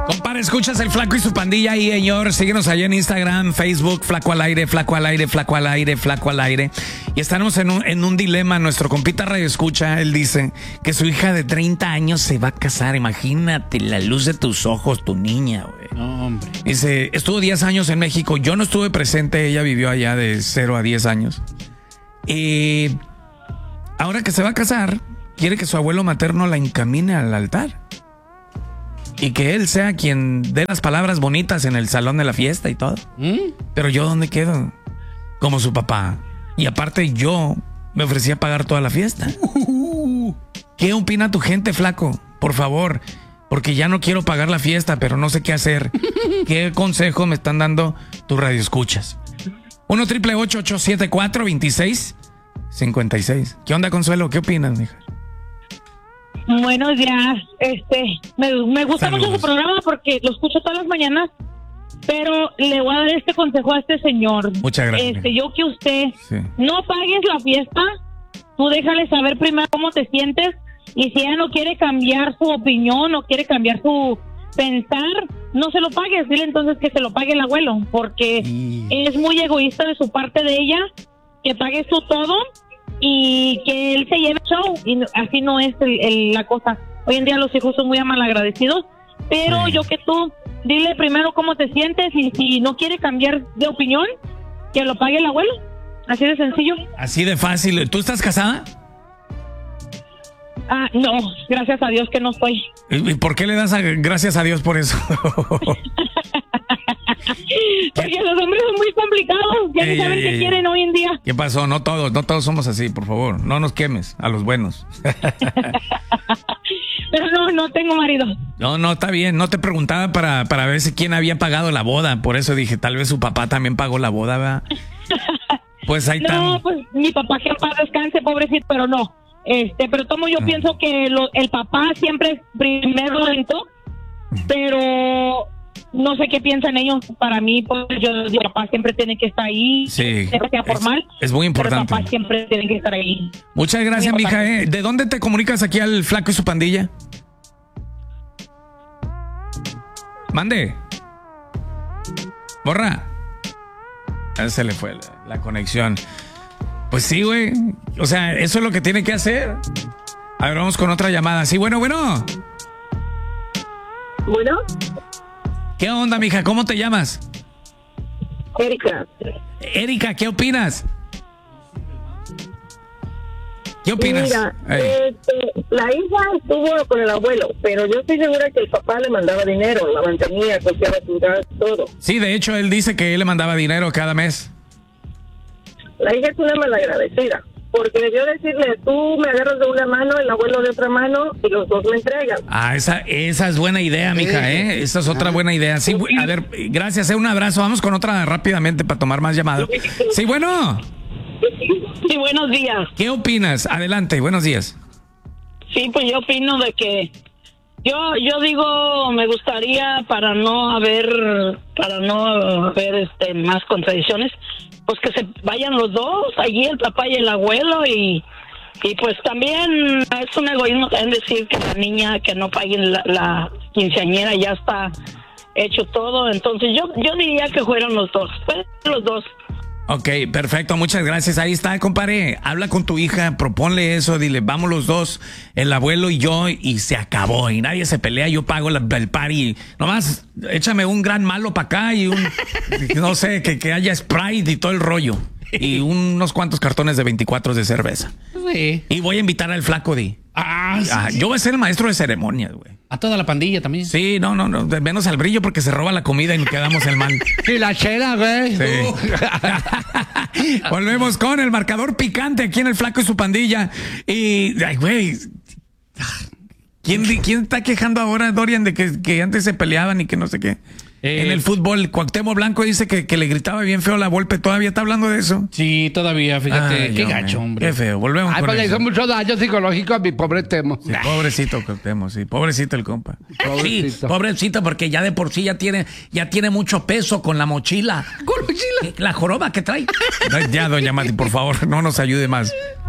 Compadre, escuchas el Flaco y su pandilla ahí, señor. Síguenos allá en Instagram, Facebook, Flaco al aire, Flaco al aire, Flaco al aire, Flaco al aire. Y estamos en un dilema. Nuestro compita Radio Escucha, él dice que su hija de 30 años se va a casar. Imagínate la luz de tus ojos, tu niña, güey. No, hombre. Dice, estuvo 10 años en México. Yo no estuve presente, ella vivió allá de 0 a 10 años. Y ahora que se va a casar, quiere que su abuelo materno la encamine al altar. Y que él sea quien dé las palabras bonitas en el salón de la fiesta y todo. Pero yo, ¿dónde quedo? Como su papá. Y aparte yo me ofrecí a pagar toda la fiesta. ¿Qué opina tu gente, Flaco? Por favor, porque ya no quiero pagar la fiesta, pero no sé qué hacer. ¿Qué consejo me están dando tus radioescuchas? 1-888-874-2656. ¿Qué onda, Consuelo? ¿Qué opinas, mija? Buenos días. Me gusta Saludos. mucho su programa porque lo escucho todas las mañanas, pero le voy a dar este consejo a este señor. Muchas gracias. Yo que usted Sí. no pagues la fiesta, tú déjale saber primero cómo te sientes, y si ella no quiere cambiar su opinión, no quiere cambiar su pensar, no se lo pagues. Dile entonces que se lo pague el abuelo, porque es muy egoísta de su parte de ella, que pagues tú todo y que él se lleve el show, y así no es la cosa. Hoy en día los hijos son muy malagradecidos, pero yo que tú, dile primero cómo te sientes, y si no quiere cambiar de opinión, que lo pague el abuelo. Así de sencillo. Así de fácil. ¿Tú estás casada? No, gracias a Dios que no estoy. ¿Y por qué le das gracias a Dios por eso? Porque los hombres son muy complicados, ya no saben qué quieren hoy en día. ¿Qué pasó? No todos somos así, por favor. No nos quemes a los buenos. Pero no tengo marido. No, está bien. No te preguntaba para ver si quién había pagado la boda. Por eso dije, tal vez su papá también pagó la boda, ¿verdad? Pues ahí está. No, pues mi papá que en paz descanse, pobrecito, pero no. Pero yo pienso que el papá siempre es primero lento, pero no sé qué piensan ellos. Para mí, pues el papá siempre tiene que estar ahí, Sí, sea formal. es muy importante. Pero el papá siempre tiene que estar ahí. Muchas gracias, Muy mija. importante. ¿De dónde te comunicas aquí al Flaco y su pandilla? Mande. Borra. Se le fue la conexión. Pues sí, güey. O sea, eso es lo que tiene que hacer. A ver, vamos con otra llamada. Sí, bueno. Bueno, ¿Qué onda, mija? ¿Cómo te llamas? Erika, Erika, ¿qué opinas? ¿Qué opinas? mira, Ey. la hija estuvo con el abuelo, pero yo estoy segura que el papá le mandaba dinero, la mantenía, costeaba su gas, todo. Sí, de hecho, él dice que él le mandaba dinero cada mes. La hija es una malagradecida, porque debió decirle, tú me agarras de una mano, el abuelo de otra mano, y los dos me entregan. Esa es buena idea, mija, ¿eh? Esa es otra buena idea. Sí, a ver, gracias, un abrazo. Vamos con otra rápidamente para tomar más llamadas. Sí, bueno. Sí, buenos días. ¿Qué opinas? Adelante, buenos días. Sí, pues yo opino de que yo digo, me gustaría para no haber más contradicciones, pues que se vayan los dos, allí el papá y el abuelo, y pues también es un egoísmo también decir que la niña que no paguen la quinceañera ya está hecho todo. Entonces yo diría que fueran los dos, Ok, perfecto, muchas gracias. Ahí está, compadre. Habla con tu hija, proponle eso, dile, vamos los dos, el abuelo y yo, y se acabó. Y nadie se pelea, yo pago el party. Nomás échame un gran malo para acá y no sé, que haya Sprite y todo el rollo. Y unos cuantos cartones de 24 de cerveza. Sí. Y voy a invitar al Flaco Sí. yo voy a ser el maestro de ceremonias, güey. A toda la pandilla también. Sí, no, menos al Brillo porque se roba la comida y nos quedamos el mal. Y la chela, güey. Sí. Volvemos con el marcador picante aquí en el Flaco y su pandilla. Y, ay, güey, ¿quién está quejando ahora, Dorian, de que antes se peleaban y que no sé qué? En el fútbol, Cuauhtémoc Blanco dice que le gritaba bien feo a la Volpe. ¿Todavía está hablando de eso? Sí, todavía, fíjate. Ay, qué hombre, gacho, hombre. Qué feo, volvemos con Pues le eso. hizo mucho daño psicológico a mi pobre Temo. Sí, pobrecito Cuauhtémoc, sí, pobrecito el compa. Pobrecito. Sí, pobrecito, porque ya de por sí ya tiene mucho peso con la mochila. Con mochila. La joroba que trae. Ya, doña Mati, por favor, no nos ayude más.